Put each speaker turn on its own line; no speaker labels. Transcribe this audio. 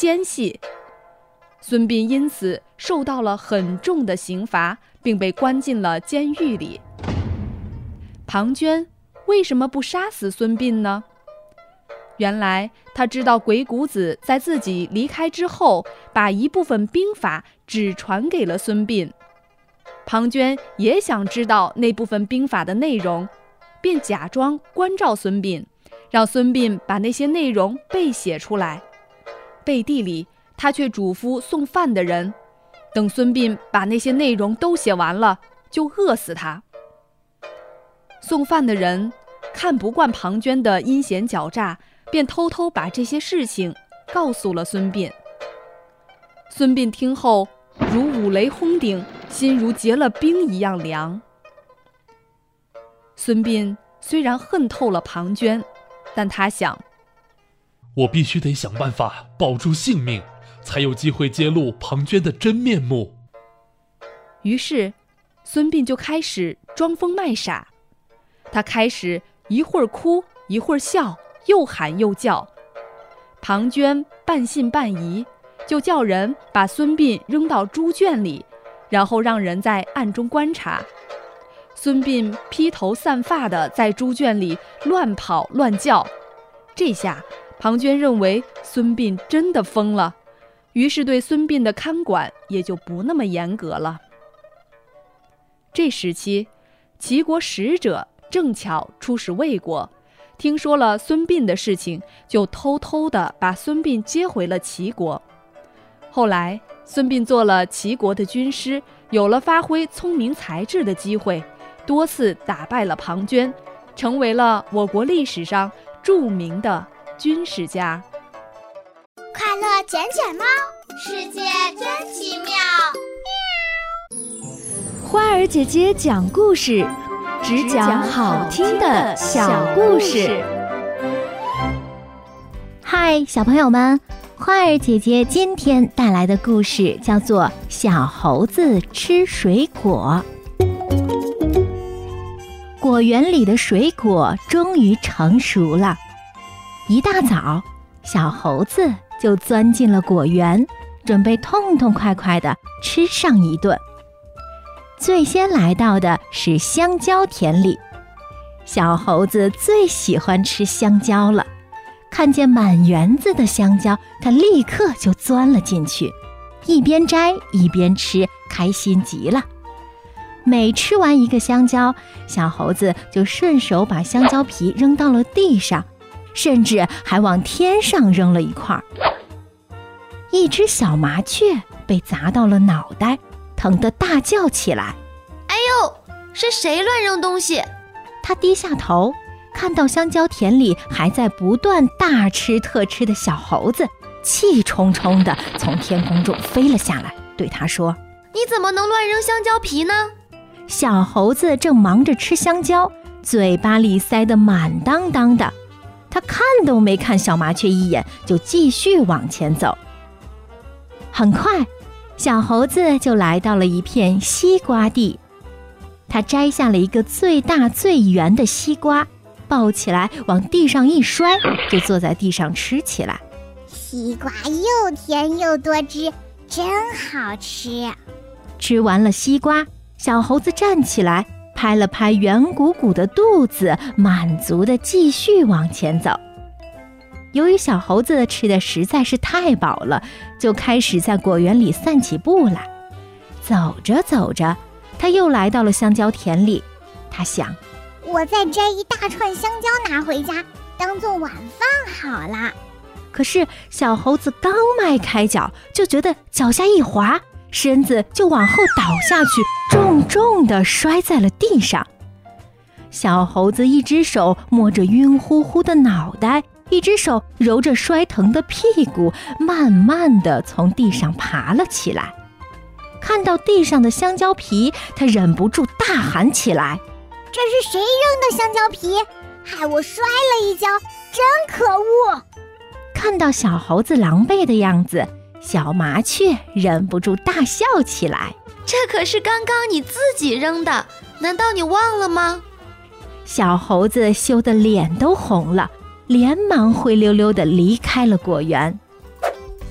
纤细。孙膑因此受到了很重的刑罚，并被关进了监狱里。庞涓为什么不杀死孙膑呢？原来他知道鬼谷子在自己离开之后，把一部分兵法只传给了孙膑。庞涓也想知道那部分兵法的内容，便假装关照孙膑，让孙膑把那些内容背写出来。背地里，他却嘱咐送饭的人，等孙膑把那些内容都写完了，就饿死他。送饭的人看不惯庞涓的阴险狡诈，便偷偷把这些事情告诉了孙膑。孙膑听后如五雷轰顶，心如结了冰一样凉。孙膑虽然恨透了庞涓，但他想，
我必须得想办法保住性命，才有机会揭露庞涓的真面目。
于是孙膑就开始装疯卖傻。他开始一会儿哭一会儿笑，又喊又叫。庞涓半信半疑，就叫人把孙膑扔到猪圈里，然后让人在暗中观察。孙膑披头散发地在猪圈里乱跑乱叫。这下庞涓认为孙膑真的疯了，于是对孙膑的看管也就不那么严格了。这时期，齐国使者正巧出使魏国，听说了孙膑的事情，就偷偷地把孙膑接回了齐国。后来孙膑做了齐国的军师，有了发挥聪明才智的机会，多次打败了庞涓，成为了我国历史上著名的军事家。
快乐捡捡猫，世界真奇妙。
花儿姐姐讲故事，只讲好听的小故事。
嗨，小朋友们，花儿姐姐今天带来的故事叫做《小猴子吃水果》。果园里的水果终于成熟了。一大早，小猴子就钻进了果园，准备痛痛快快地吃上一顿。最先来到的是香蕉田里，小猴子最喜欢吃香蕉了。看见满园子的香蕉，它立刻就钻了进去，一边摘一边吃，开心极了。每吃完一个香蕉，小猴子就顺手把香蕉皮扔到了地上，甚至还往天上扔了一块。一只小麻雀被砸到了脑袋，疼得大叫起来。
哎呦，是谁乱扔东西？
他低下头，看到香蕉田里还在不断大吃特吃的小猴子，气冲冲地从天空中飞了下来，对他说：
你怎么能乱扔香蕉皮呢？
小猴子正忙着吃香蕉，嘴巴里塞得满当当的，他看都没看小麻雀一眼，就继续往前走。很快，小猴子就来到了一片西瓜地，他摘下了一个最大最圆的西瓜，抱起来往地上一摔，就坐在地上吃起来。
西瓜又甜又多汁，真好吃。
吃完了西瓜，小猴子站起来，拍了拍圆鼓鼓的肚子，满足地继续往前走。由于小猴子吃的实在是太饱了，就开始在果园里散起步来。走着走着，他又来到了香蕉田里。他想，
我再摘一大串香蕉拿回家，当做晚饭好了。
可是小猴子刚迈开脚，就觉得脚下一滑，身子就往后倒下去，重重地摔在了地上。小猴子一只手摸着晕乎乎的脑袋，一只手揉着摔疼的屁股，慢慢地从地上爬了起来。看到地上的香蕉皮，他忍不住大喊起来：
这是谁扔的香蕉皮？害我摔了一跤，真可恶！
看到小猴子狼狈的样子，小麻雀忍不住大笑起来。
这可是刚刚你自己扔的，难道你忘了吗？
小猴子羞得脸都红了，连忙灰溜溜地离开了果园。